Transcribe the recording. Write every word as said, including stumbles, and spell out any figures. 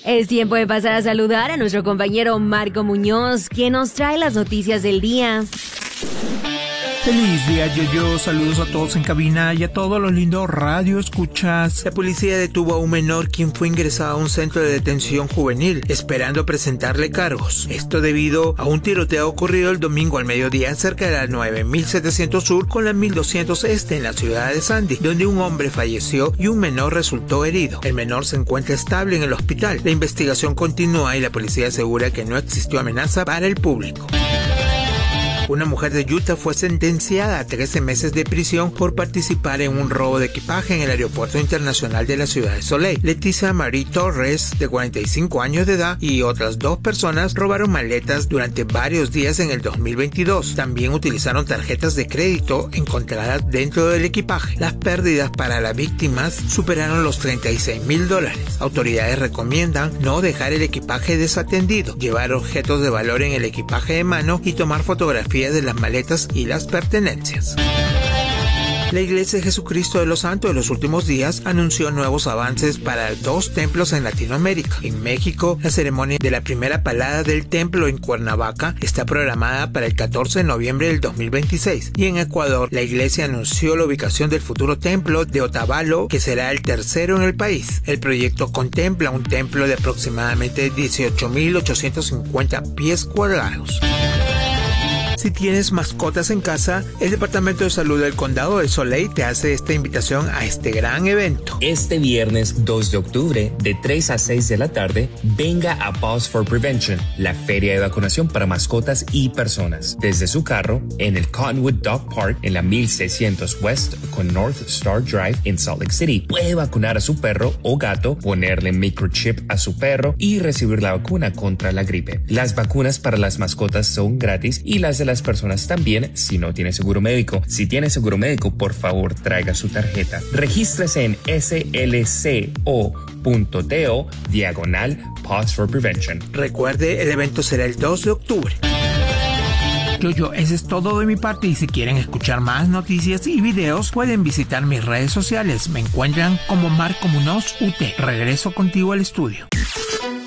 Es tiempo de pasar a saludar a nuestro compañero Marco Muñoz, quien nos trae las noticias del día. Feliz día, Yo-Yo. Saludos a todos en cabina y a todos los lindos radio escuchas. La policía detuvo a un menor quien fue ingresado a un centro de detención juvenil, esperando presentarle cargos. Esto debido a un tiroteo ocurrido el domingo al mediodía cerca de la nueve mil setecientos Sur con la mil doscientos Este en la ciudad de Sandy, donde un hombre falleció y un menor resultó herido. El menor se encuentra estable en el hospital. La investigación continúa y la policía asegura que no existió amenaza para el público. Una mujer de Utah fue sentenciada a trece meses de prisión por participar en un robo de equipaje en el aeropuerto internacional de la ciudad de Soleil. Leticia Marie Torres, de cuarenta y cinco años de edad, y otras dos personas robaron maletas durante varios días en el dos mil veintidós. También utilizaron tarjetas de crédito encontradas dentro del equipaje. Las pérdidas para las víctimas superaron los treinta y seis mil dólares. Autoridades recomiendan no dejar el equipaje desatendido, llevar objetos de valor en el equipaje de mano y tomar fotografías de las maletas y las pertenencias. La Iglesia de Jesucristo de los Santos de los Últimos Días anunció nuevos avances para dos templos en Latinoamérica. En México, la ceremonia de la primera palada del templo en Cuernavaca está programada para el catorce de noviembre del dos mil veintiséis. Y en Ecuador, la Iglesia anunció la ubicación del futuro templo de Otavalo, que será el tercero en el país. El proyecto contempla un templo de aproximadamente dieciocho mil ochocientos cincuenta pies cuadrados. Si tienes mascotas en casa, el Departamento de Salud del Condado de Soleil te hace esta invitación a este gran evento. Este viernes dos de octubre, de tres a seis de la tarde, venga a Paws for Prevention, la feria de vacunación para mascotas y personas. Desde su carro, en el Cottonwood Dog Park, en la mil seiscientos West con North Star Drive en Salt Lake City, puede vacunar a su perro o gato, ponerle microchip a su perro y recibir la vacuna contra la gripe. Las vacunas para las mascotas son gratis y las de las personas también si no tiene seguro médico. Si tiene seguro médico, por favor traiga su tarjeta. Regístrese en slco.do diagonal Paws for Prevention. Recuerde, el evento será el dos de octubre. Yo-Yo, eso es todo de mi parte y si quieren escuchar más noticias y videos pueden visitar mis redes sociales. Me encuentran como Marco Muñoz U T. Regreso contigo al estudio.